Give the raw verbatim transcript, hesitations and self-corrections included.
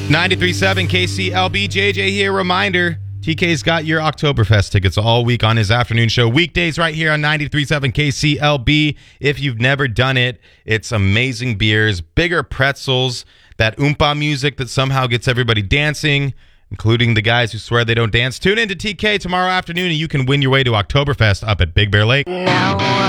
ninety-three point seven K C L B, J J here. Reminder, T K's got your Oktoberfest tickets all week on his afternoon show. Weekdays right here on ninety-three point seven K C L B. If you've never done it, it's amazing beers, bigger pretzels, that oompa music that somehow gets everybody dancing, including the guys who swear they don't dance. Tune in to T K tomorrow afternoon and you can win your way to Oktoberfest up at Big Bear Lake. Now